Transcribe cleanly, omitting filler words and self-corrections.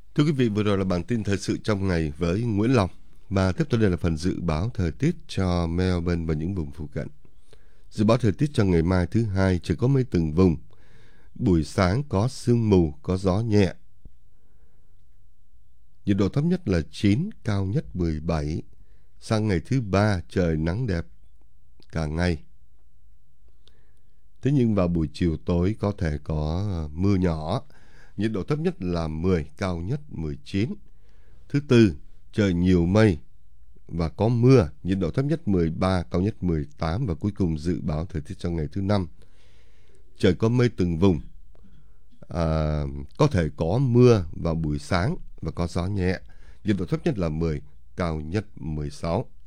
Thưa quý vị, vừa rồi là bản tin thời sự trong ngày với Nguyễn Long. Và tiếp theo đây là phần dự báo thời tiết cho Melbourne và những vùng phụ cận. Dự báo thời tiết cho ngày mai thứ Hai, trời có mây từng vùng. Buổi sáng có sương mù, có gió nhẹ. Nhiệt độ thấp nhất là 9, cao nhất 17. Sang ngày thứ Ba, trời nắng đẹp cả ngày. Thế nhưng vào buổi chiều tối có thể có mưa nhỏ. Nhiệt độ thấp nhất là 10, cao nhất 19. Thứ Tư, trời nhiều mây và có mưa, nhiệt độ thấp nhất 13, cao nhất 18. Và cuối cùng dự báo thời tiết trong ngày thứ Năm, trời có mây từng vùng, có thể có mưa vào buổi sáng và có gió nhẹ, nhiệt độ thấp nhất là 10, cao nhất 16.